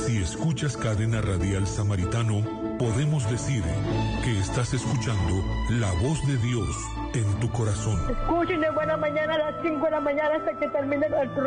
Si escuchas Cadena Radial Samaritano, podemos decir que estás escuchando la voz de Dios en tu corazón. Escuchen de buena mañana a las 5 de la mañana hasta que termine el programa.